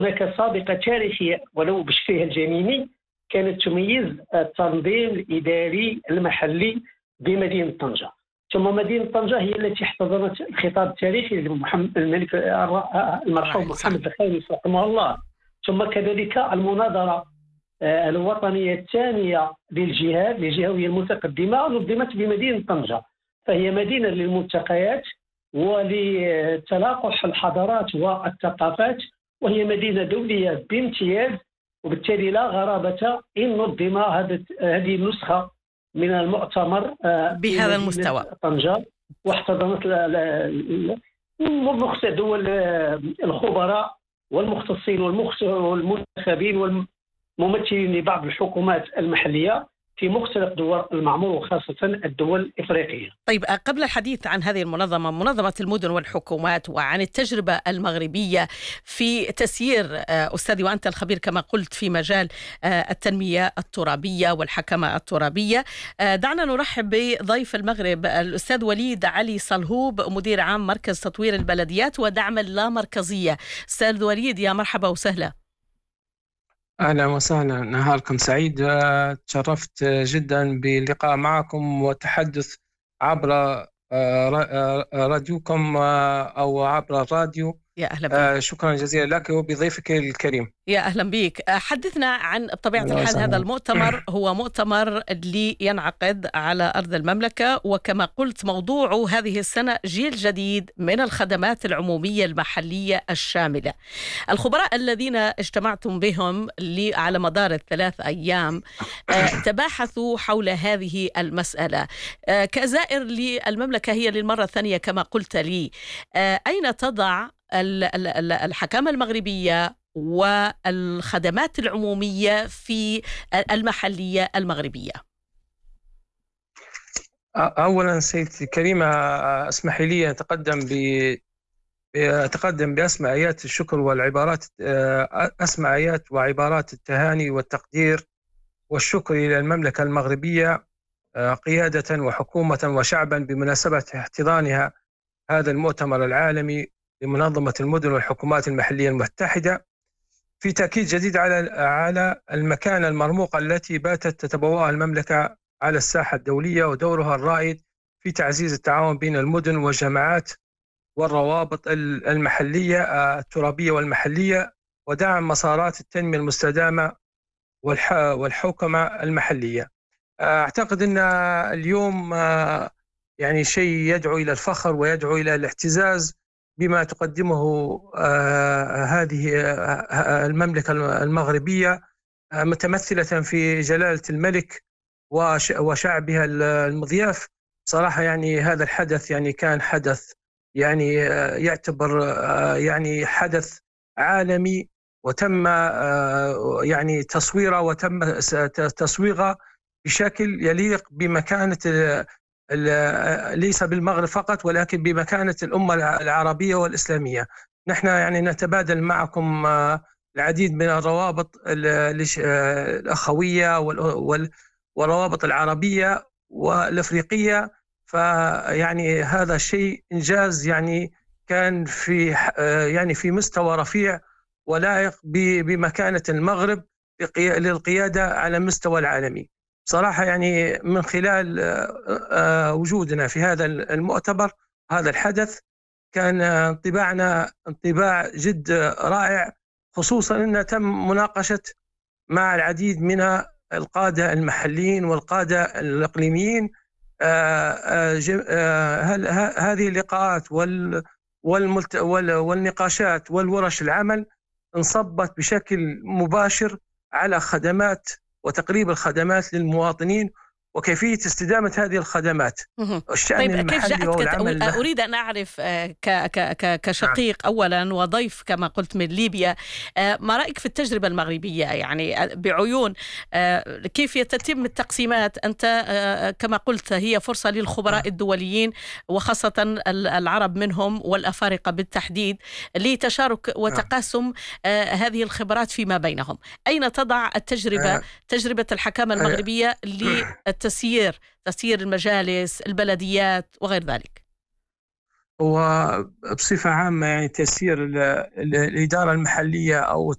هناك سابقة تاريخية ولو بشكلها الجنيني كانت تميز التنظيم الإداري المحلي بمدينة طنجة. ثم مدينة طنجة هي التي احتضنت الخطاب التاريخي للملك المرحوم محمد الخامس رحمه الله. ثم كذلك المناظرة الوطنية الثانية للجهوية المتقدمة نظمت بمدينة طنجة، فهي مدينة للملتقيات ولتلاقح الحضارات والثقافات، وهي مدينة دولية بامتياز، وبالتالي لا غرابة إن نظم هذه النسخة من المؤتمر بهذا المستوى طنجة، واحتضنت دول الخبراء والمختصين والمنتخبين والممثلين لبعض الحكومات المحلية في مختلف دول المعمور وخاصة الدول الإفريقية. طيب، قبل الحديث عن هذه المنظمة، منظمة المدن والحكومات، وعن التجربة المغربية في تسيير أستاذي وأنت الخبير كما قلت في مجال التنمية الترابية والحكمة الترابية، دعنا نرحب بضيف المغرب الأستاذ وليد علي صلهوب، مدير عام مركز تطوير البلديات ودعم اللامركزية. أستاذ وليد، يا مرحبا وسهلا. أهلا وسهلا، نهاركم سعيد. تشرفت جدا باللقاء معكم والتحدث عبر راديوكم أو عبر الراديو. يا أهلا بك. شكرا جزيلا لك وبضيفك الكريم. يا أهلا بك. حدثنا عن طبيعة الحال. هذا المؤتمر هو مؤتمر اللي ينعقد على أرض المملكة، وكما قلت موضوع هذه السنة جيل جديد من الخدمات العمومية المحلية الشاملة. الخبراء الذين اجتمعتم بهم على مدار الثلاث أيام تباحثوا حول هذه المسألة. كزائر للمملكة هي للمرة الثانية كما قلت لي، أين تضع الحكامة المغربية والخدمات العمومية في المحلية المغربية؟ أولا سيدتي الكريمة، اسمحي لي أتقدم بأسمى آيات الشكر والعبارات، أسمى آيات وعبارات التهاني والتقدير والشكر إلى المملكة المغربية قيادة وحكومة وشعبا بمناسبة احتضانها هذا المؤتمر العالمي لمنظمة المدن والحكومات المحلية المتحدة، في تأكيد جديد على المكانة المرموقة التي باتت تتبوأها المملكة على الساحة الدولية، ودورها الرائد في تعزيز التعاون بين المدن والجماعات والروابط المحلية الترابية والمحلية، ودعم مسارات التنمية المستدامة والحوكمة المحلية. أعتقد أن اليوم يعني شيء يدعو إلى الفخر ويدعو إلى الاعتزاز بما تقدمه هذه المملكة المغربية، متمثلة في جلالة الملك وشعبها المضياف. صراحة يعني هذا الحدث يعني كان حدث يعني يعتبر يعني حدث عالمي، وتم يعني تصويره وتم تصويغه بشكل يليق بمكانة ليس بالمغرب فقط ولكن بمكانة الأمة العربية والإسلامية. نحن يعني نتبادل معكم العديد من الروابط الأخوية والروابط العربية والأفريقية، فيعني هذا شيء إنجاز يعني كان في مستوى رفيع ولائق بمكانة المغرب للقيادة على مستوى العالمي. صراحة يعني من خلال وجودنا في هذا المؤتمر هذا الحدث كان انطباعنا انطباع جد رائع، خصوصا أنه تم مناقشة مع العديد من القادة المحليين والقادة الإقليميين. هذه اللقاءات والنقاشات والورش العمل انصبت بشكل مباشر على خدمات وتقريب الخدمات للمواطنين وكيفية استدامة هذه الخدمات. طيب، كيف جاءتك؟ أريد أن أعرف كشقيق أولا وضيف كما قلت من ليبيا، ما رأيك في التجربة المغربية؟ يعني بعيون كيف تتم التقسيمات؟ أنت كما قلت هي فرصة للخبراء الدوليين وخاصة العرب منهم والأفارقة بالتحديد لتشارك وتقاسم هذه الخبرات فيما بينهم. أين تضع تجربة الحكامة المغربية تسيير المجالس البلديات وغير ذلك؟ وبصفة عامة يعني تسيير الإدارة المحلية أو